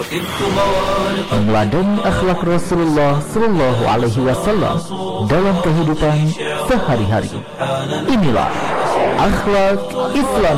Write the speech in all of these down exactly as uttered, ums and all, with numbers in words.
Meneladani akhlak Rasulullah Sallallahu Alaihi Wasallam dalam kehidupan sehari-hari. Inilah akhlak Islam.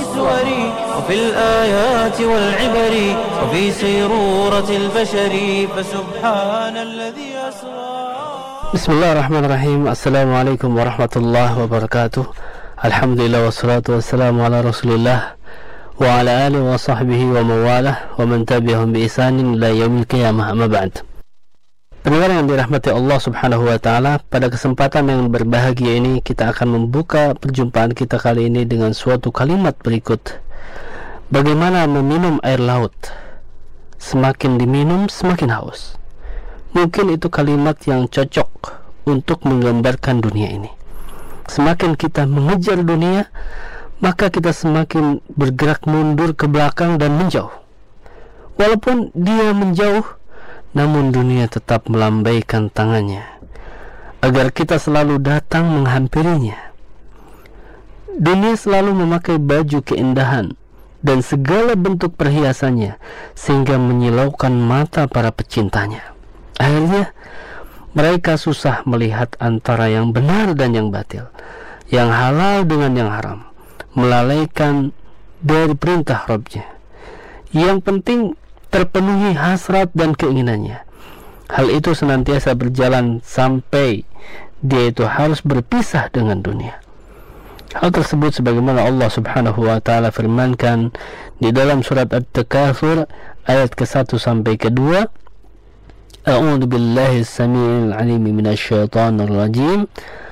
Bismillahirrahmanirrahim. Assalamualaikum warahmatullahi wabarakatuh. Alhamdulillah wassalatu wassalamu ala Rasulillah wa ala alihi wa sahbihi wa mawalah wa man tabi'ahum bi ihsanin ila yaumil qiyamah, amma ba'd. Pendengar yang dirahmati Allah Subhanahu wa taala, pada kesempatan yang berbahagia ini kita akan membuka perjumpaan kita kali ini dengan suatu kalimat berikut. Bagaimana meminum air laut? Semakin diminum semakin haus. Mungkin itu kalimat yang cocok untuk menggambarkan dunia ini. Semakin kita mengejar dunia, maka kita semakin bergerak mundur ke belakang dan menjauh. Walaupun dia menjauh, namun dunia tetap melambaikan tangannya agar kita selalu datang menghampirinya. Dunia selalu memakai baju keindahan dan segala bentuk perhiasannya sehingga menyilaukan mata para pecintanya. Akhirnya mereka susah melihat antara yang benar dan yang batil, yang halal dengan yang haram, melalaikan dari perintah Rabbnya. Yang penting terpenuhi hasrat dan keinginannya. Hal itu senantiasa berjalan sampai dia itu harus berpisah dengan dunia. Hal tersebut sebagaimana Allah Subhanahu wa taala firmankan di dalam surat At-Takatsur ayat ke satu sampai ke dua. A'udzu billahi as-sami'il 'alim minasy syaithanir rajim.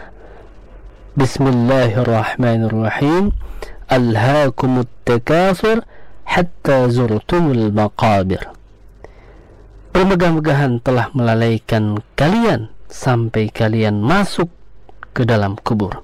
Bismillahirrahmanirrahim. Alhaakumut takatsur hatta zurtumul maqabir. Bermegah-megahan telah melalaikan kalian sampai kalian masuk ke dalam kubur.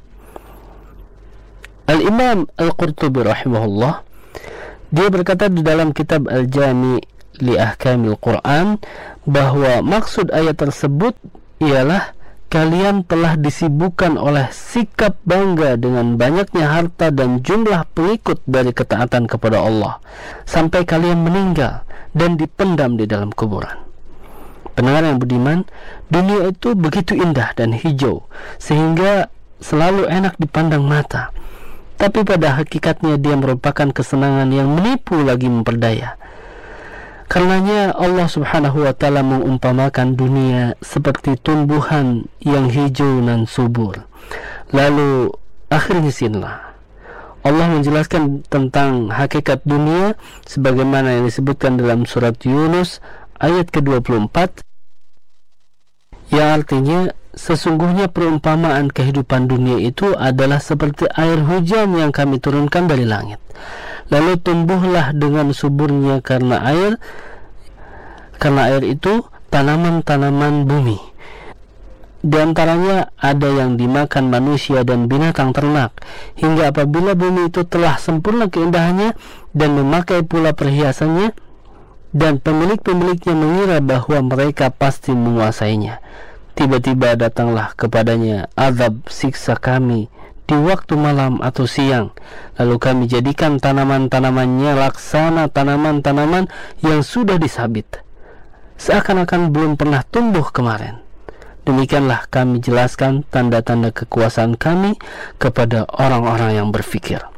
Al-Imam Al-Qurtubi rahimahullah, dia berkata di dalam kitab Al-Jami' li Ahkamil Quran bahwa maksud ayat tersebut ialah kalian telah disibukkan oleh sikap bangga dengan banyaknya harta dan jumlah pengikut dari ketaatan kepada Allah sampai kalian meninggal dan dipendam di dalam kuburan. Pendengar yang budiman, dunia itu begitu indah dan hijau sehingga selalu enak dipandang mata. Tapi pada hakikatnya dia merupakan kesenangan yang menipu lagi memperdaya. Karenanya Allah Subhanahu wa taala mengumpamakan dunia seperti tumbuhan yang hijau dan subur. Lalu akhirnya sinlah Allah menjelaskan tentang hakikat dunia sebagaimana yang disebutkan dalam surat Yunus ayat ke dua puluh empat, yang artinya sesungguhnya perumpamaan kehidupan dunia itu adalah seperti air hujan yang kami turunkan dari langit. Lalu tumbuhlah dengan suburnya karena air karena air itu tanaman-tanaman bumi. Di antaranya ada yang dimakan manusia dan binatang ternak, hingga apabila bumi itu telah sempurna keindahannya dan memakai pula perhiasannya, dan pemilik-pemiliknya mengira bahwa mereka pasti menguasainya, tiba-tiba datanglah kepadanya azab siksa kami di waktu malam atau siang, lalu kami jadikan tanaman-tanamannya laksana tanaman-tanaman yang sudah disabit, seakan-akan belum pernah tumbuh kemarin. Demikianlah kami jelaskan tanda-tanda kekuasaan kami kepada orang-orang yang berfikir.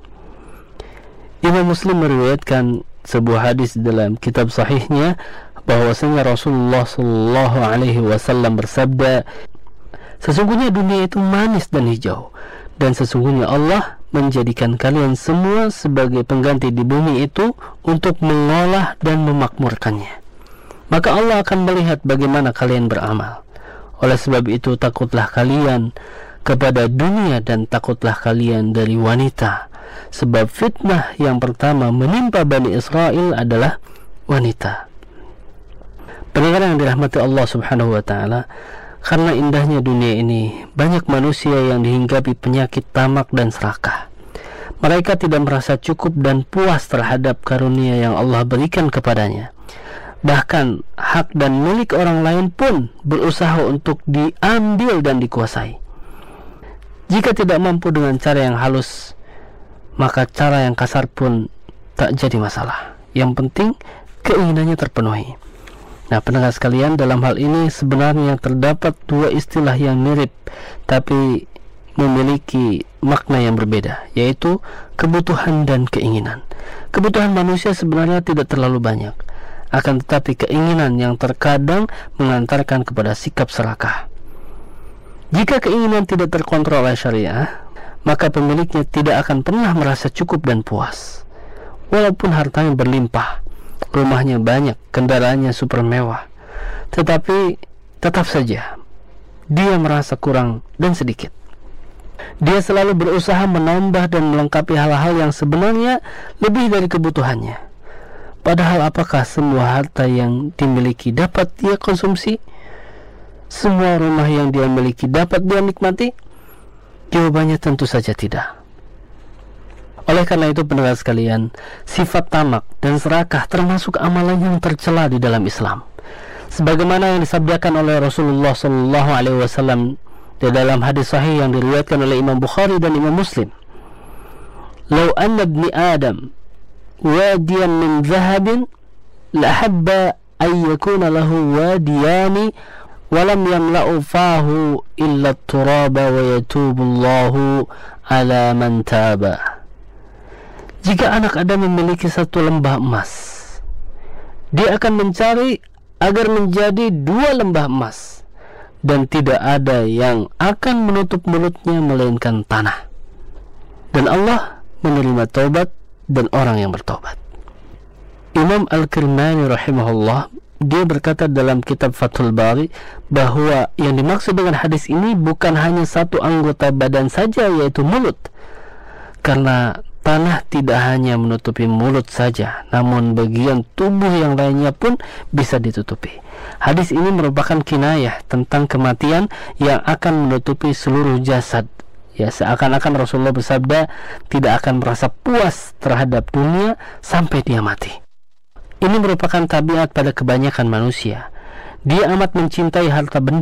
Imam Muslim meriwayatkan sebuah hadis dalam kitab sahihnya bahwasanya Rasulullah Sallallahu Alaihi Wasallam bersabda, sesungguhnya dunia itu manis dan hijau, dan sesungguhnya Allah menjadikan kalian semua sebagai pengganti di bumi itu untuk mengolah dan memakmurkannya. Maka Allah akan melihat bagaimana kalian beramal. Oleh sebab itu takutlah kalian kepada dunia dan takutlah kalian dari wanita. Sebab fitnah yang pertama menimpa Bani Israel adalah wanita. Pendengar yang dirahmati Allah Subhanahu wa taala, karena indahnya dunia ini, banyak manusia yang dihinggapi penyakit tamak dan serakah. Mereka tidak merasa cukup dan puas terhadap karunia yang Allah berikan kepadanya. Bahkan hak dan milik orang lain pun berusaha untuk diambil dan dikuasai. Jika tidak mampu dengan cara yang halus, maka cara yang kasar pun tak jadi masalah. Yang penting keinginannya terpenuhi. Nah, pendengar sekalian, dalam hal ini sebenarnya terdapat dua istilah yang mirip tapi memiliki makna yang berbeda, yaitu kebutuhan dan keinginan. Kebutuhan manusia sebenarnya tidak terlalu banyak, akan tetapi keinginan yang terkadang mengantarkan kepada sikap serakah. Jika keinginan tidak terkontrol oleh syariah, maka pemiliknya tidak akan pernah merasa cukup dan puas. Walaupun hartanya berlimpah, rumahnya banyak, kendaraannya super mewah, tetapi tetap saja dia merasa kurang dan sedikit. Dia selalu berusaha menambah dan melengkapi hal-hal yang sebenarnya lebih dari kebutuhannya. Padahal apakah semua harta yang dimiliki dapat dia konsumsi? Semua rumah yang dia miliki dapat dia nikmati? Jawabannya tentu saja tidak. Oleh karena itu, pendengar sekalian, sifat tamak dan serakah termasuk amalan yang tercela di dalam Islam. Sebagaimana yang disabdakan oleh Rasulullah Sallallahu Alaihi Wasallam di dalam hadis sahih yang diriwayatkan oleh Imam Bukhari dan Imam Muslim, "Lau anna ibni Adam wadiyan min zahabin, lahabba an yakuna lahu wadiyani, walam yamla'u fahu illa turaba wa yatubu Allahu ala man taba." Jika anak Adam memiliki satu lembah emas, dia akan mencari agar menjadi dua lembah emas, dan tidak ada yang akan menutup mulutnya melainkan tanah. Dan Allah menerima taubat dan orang yang bertobat. Imam Al-Kirmani rahimahullah, dia berkata dalam kitab Fathul Bari bahwa yang dimaksud dengan hadis ini bukan hanya satu anggota badan saja, yaitu mulut. Karena tanah tidak hanya menutupi mulut saja, namun bagian tubuh yang lainnya pun bisa ditutupi. Hadis ini merupakan kinayah tentang kematian yang akan menutupi seluruh jasad. Ya, seakan-akan Rasulullah bersabda tidak akan merasa puas terhadap dunia sampai dia mati. Ini merupakan tabiat pada kebanyakan manusia. Dia amat mencintai harta benda